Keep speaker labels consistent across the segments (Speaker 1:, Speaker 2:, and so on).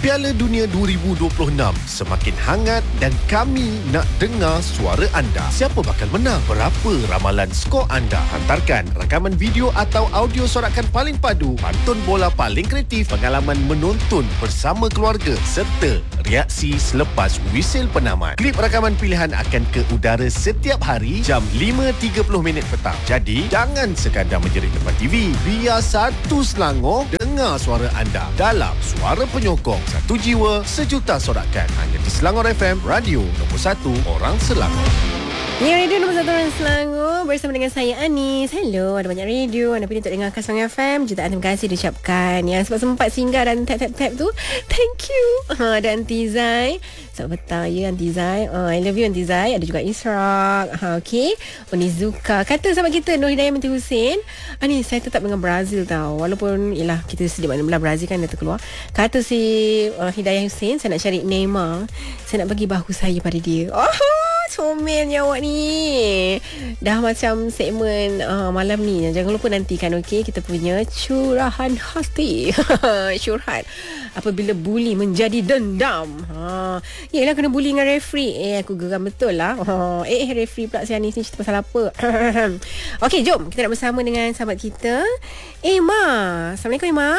Speaker 1: Piala Dunia 2026 semakin hangat dan kami nak dengar suara anda. Siapa bakal menang? Berapa ramalan skor anda? Hantarkan rakaman video atau audio sorakan paling padu, pantun bola paling kreatif, pengalaman menonton bersama keluarga serta reaksi selepas whistle penamat. Klip rakaman pilihan akan ke udara setiap hari jam 5.30 petang. Jadi, jangan sekadar menjerit depan TV. Biar satu Selangor dengar suara anda dalam Suara Penyokong. Satu jiwa, sejuta sorakan. Hanya di Selangor FM, radio nombor 1 orang Selangor.
Speaker 2: Ya, radio nombor 1 orang Selangor bersama dengan saya Anis. Hello, ada banyak radio anda pilih untuk dengar Selangor FM. Jutaan terima kasih diucapkan yang sebab sempat singgah dan tap tu. Thank you. Dan Tizai. Selamat petang ya Antizai. I love you Antizai. Ada juga Israq. Okay. Onizuka. Kata sahabat kita Nur Hidayah binti Hussein, Anis, saya tetap dengan Brazil tau. Walaupun yelah kita sedih mana belah Brazil kan dah terkeluar. Kata si Hidayah Hussein, saya nak cari Neymar. Saya nak bagi bahu saya pada dia. Comelnya awak ni. Dah macam segmen malam ni. Jangan lupa nantikan, okey, kita punya curahan hati. Curhat apabila buli menjadi dendam. Yelah kena buli dengan referee. Aku geram betul lah. Referee pula si Anis ni cerita pasal apa. Okey, jom kita nak bersama dengan sahabat kita Emma. Assalamualaikum Emma.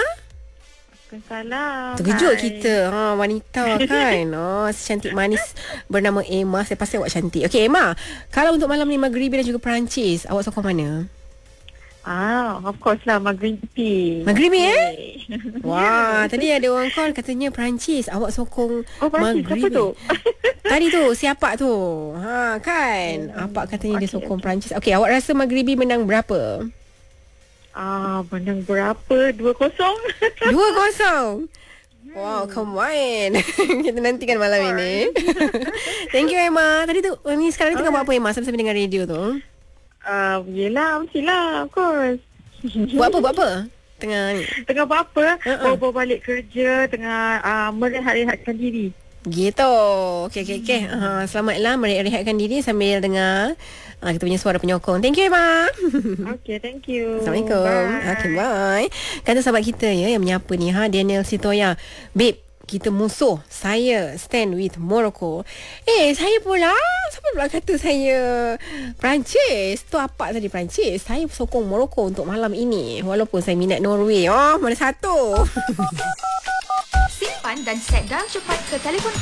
Speaker 3: Salam.
Speaker 2: Terkejut kita. Wanita kan. Secantik manis bernama Emma. Saya pasti awak cantik. Okey Emma, kalau untuk malam ni Maghribi dan juga Perancis, awak sokong mana?
Speaker 3: Of course lah Maghribi.
Speaker 2: Maghribi Wah, tadi ada orang call katanya Perancis. Awak sokong Maghribi. Siapa tu? Tadi tu siapa tu? Kan. Apa katanya dia sokong Perancis. Okey, awak rasa Maghribi menang berapa?
Speaker 3: Menang berapa? 2-0.
Speaker 2: 2-0. Wow, come on. Kita nantikan malam ini. Thank you Emma. Tadi tu ni sekarang ni tengah buat apa Emma sambil dengar radio tu?
Speaker 3: Yelah, mestilah, of course.
Speaker 2: Buat apa?
Speaker 3: Tengah buat apa? Baru balik kerja, tengah merehat-rehatkan diri.
Speaker 2: Gitu. Okey. Selamatlah merehatkan diri sambil dengar kita punya Suara Penyokong. Thank you Emma.
Speaker 3: Okay, thank you.
Speaker 2: Assalamualaikum.
Speaker 3: Bye.
Speaker 2: Okay, bye. Kata sahabat kita yang menyapa ni, Daniel Sitoya. Babe, kita musuh. Saya stand with Morocco. Saya pula. Siapa pula kata saya Perancis? Tu apa tadi Perancis? Saya sokong Morocco untuk malam ini. Walaupun saya minat Norway. Mana satu?
Speaker 4: Simpan dan set dial cepat ke telefon